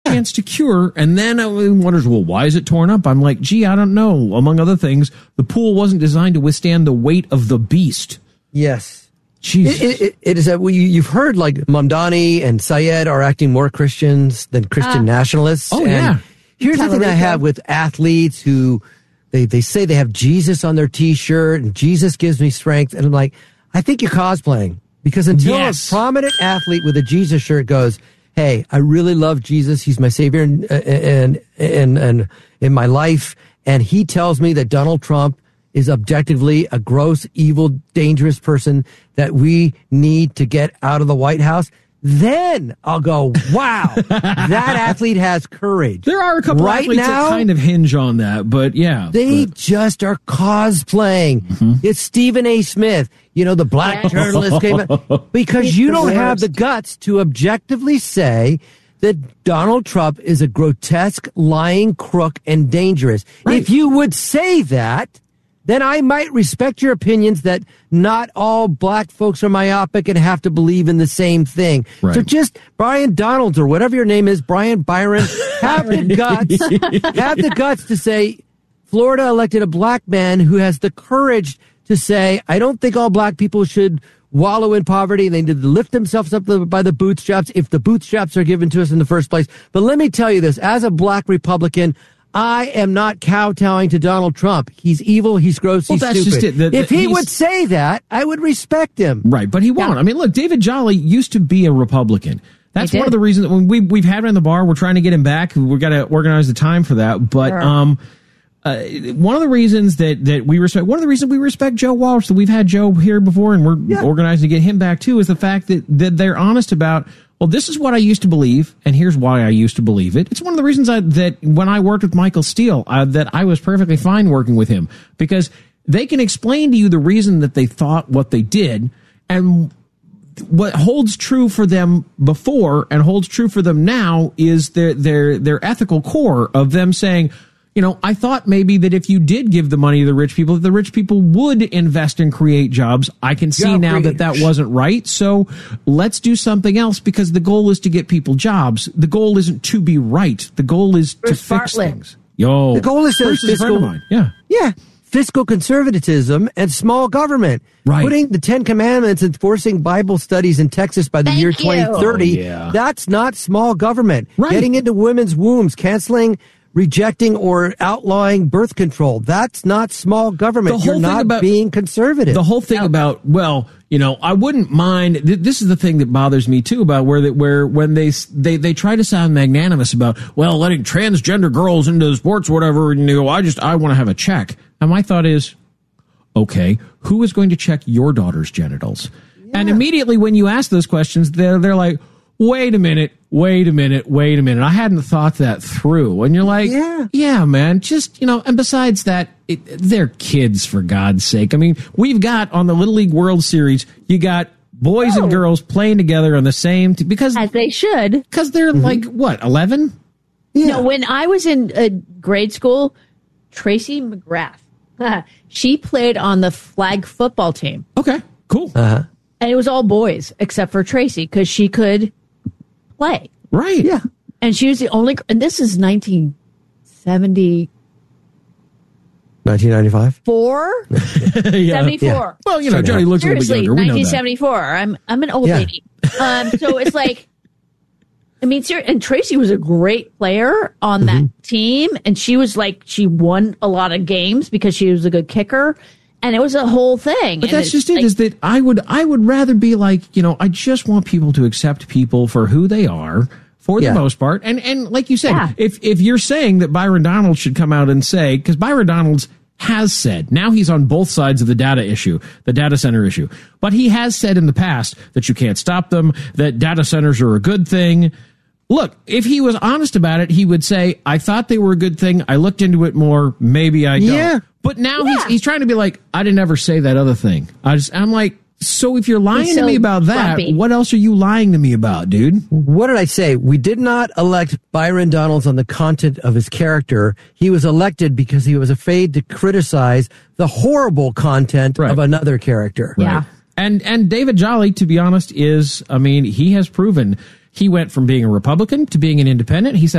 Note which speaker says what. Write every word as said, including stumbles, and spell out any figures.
Speaker 1: chance to cure. And then I wonders, well, why is it torn up? I'm like, gee, I don't know. Among other things, the pool wasn't designed to withstand the weight of the beast.
Speaker 2: Yes.
Speaker 1: Jesus.
Speaker 2: It, it, it is that well, you, you've heard like Mamdani and Syed are acting more Christians than Christian uh, nationalists.
Speaker 1: Oh,
Speaker 2: and
Speaker 1: yeah.
Speaker 2: Here's the thing I have with athletes who they, they say they have Jesus on their T-shirt and Jesus gives me strength. And I'm like, I think you're cosplaying. Because until yes. a prominent athlete with a Jesus shirt goes, hey, I really love Jesus. He's my savior and and and and in my life. And he tells me that Donald Trump is objectively a gross, evil, dangerous person that we need to get out of the White House. Then I'll go, wow, that athlete has courage.
Speaker 1: There are a couple
Speaker 2: right
Speaker 1: athletes
Speaker 2: now,
Speaker 1: that kind of hinge on that, but yeah.
Speaker 2: They
Speaker 1: but.
Speaker 2: just are cosplaying. Mm-hmm. It's Stephen A. Smith, you know, the black yes. journalist came out. Because it's you don't worst. have the guts to objectively say that Donald Trump is a grotesque, lying crook and dangerous. Right. If you would say that, then I might respect your opinions that not all black folks are myopic and have to believe in the same thing. Right. So just Brian Donalds or whatever your name is, Brian Byron, have the guts, have the guts to say Florida elected a black man who has the courage to say, I don't think all black people should wallow in poverty. They need to lift themselves up by the bootstraps if the bootstraps are given to us in the first place. But let me tell you this, as a black Republican, I am not kowtowing to Donald Trump. He's evil. He's gross.
Speaker 1: Well,
Speaker 2: he's
Speaker 1: that's
Speaker 2: stupid.
Speaker 1: Just it. The, the,
Speaker 2: if he would say that, I would respect him.
Speaker 1: Right, but he won't. Yeah. I mean, look, David Jolly used to be a Republican. That's one of the reasons that when we, we've had him in the bar, we're trying to get him back. We've got to organize the time for that. But sure. um, uh, one of the reasons that, that we respect, one of the reasons we respect Joe Walsh, that we've had Joe here before and we're yeah. organizing to get him back too, is the fact that, that they're honest about, well, this is what I used to believe, and here's why I used to believe it. It's one of the reasons I, that when I worked with Michael Steele, uh, that I was perfectly fine working with him, because they can explain to you the reason that they thought what they did, and what holds true for them before and holds true for them now is their their their ethical core of them saying, you know, I thought maybe that if you did give the money to the rich people, that the rich people would invest and create jobs. I can see Job now creators. that that wasn't right. So let's do something else, because the goal is to get people jobs. The goal isn't to be right. The goal is Bruce to fix Bartlett. things. Yo,
Speaker 2: the goal is to
Speaker 1: Bruce is a friend of mine. Yeah,
Speaker 2: yeah. Fiscal conservatism and small government.
Speaker 1: Right.
Speaker 2: Putting the Ten Commandments and forcing Bible studies in Texas by the
Speaker 3: Thank
Speaker 2: year
Speaker 3: you.
Speaker 2: twenty thirty.
Speaker 1: Oh, yeah.
Speaker 2: That's not small government.
Speaker 1: Right.
Speaker 2: Getting into women's wombs, canceling, rejecting, or outlawing birth control. That's not small government.
Speaker 1: The whole
Speaker 2: You're
Speaker 1: thing
Speaker 2: not
Speaker 1: about,
Speaker 2: being conservative.
Speaker 1: The whole thing no. about, well, you know, I wouldn't mind. Th- this is the thing that bothers me too about where that where when they they they try to sound magnanimous about, well, letting transgender girls into sports or whatever, and you know, I just I want to have a check. And my thought is, okay, who is going to check your daughter's genitals? Yeah. And immediately when you ask those questions, they're they're like, wait a minute, wait a minute, wait a minute. I hadn't thought that through. And you're like, yeah, yeah man, just, you know, and besides that, it, they're kids, for God's sake. I mean, we've got on the Little League World Series, you got boys oh. and girls playing together on the same team. Because,
Speaker 3: as they should.
Speaker 1: Because they're mm-hmm. like, what, eleven?
Speaker 3: Yeah. No, when I was in uh, grade school, Tracy McGrath, she played on the flag football team.
Speaker 1: Okay, cool.
Speaker 2: Uh-huh.
Speaker 3: And it was all boys except for Tracy, because she could play.
Speaker 1: Right.
Speaker 2: Yeah.
Speaker 3: And she was the only, and this is nineteen seventy.
Speaker 2: nineteen ninety-five?
Speaker 3: Four?
Speaker 1: yeah.
Speaker 3: seventy-four.
Speaker 1: Yeah. Well, you know, Johnny looks
Speaker 3: Seriously,
Speaker 1: a little bit younger.
Speaker 3: nineteen seventy-four. I'm I'm an old
Speaker 2: yeah.
Speaker 3: lady. Um, so it's like, I mean, ser- and Tracy was a great player on that mm-hmm. team, and she was like, she won a lot of games because she was a good kicker. And it was a whole thing.
Speaker 1: But
Speaker 3: and
Speaker 1: that's just
Speaker 3: like,
Speaker 1: it, is that I would I would rather be like, you know, I just want people to accept people for who they are, for
Speaker 2: yeah.
Speaker 1: the most part. And and like you said,
Speaker 3: yeah.
Speaker 1: if if you're saying that Byron Donalds should come out and say, because Byron Donalds has said, now he's on both sides of the data issue, the data center issue, but he has said in the past that you can't stop them, that data centers are a good thing. Look, if he was honest about it, he would say, I thought they were a good thing. I looked into it more. Maybe I don't.
Speaker 2: Yeah.
Speaker 1: But now
Speaker 3: yeah.
Speaker 1: he's he's trying to be like, I didn't ever say that other thing. I just, I'm like, so if you're lying
Speaker 3: he's
Speaker 1: to
Speaker 3: so
Speaker 1: me about that,
Speaker 3: grumpy.
Speaker 1: what else are you lying to me about, dude?
Speaker 2: What did I say? We did not elect Byron Donalds on the content of his character. He was elected because he was afraid to criticize the horrible content right. of another character.
Speaker 3: Yeah.
Speaker 1: Right. And and David Jolly, to be honest, is, I mean, he has proven he went from being a Republican to being an independent. He said,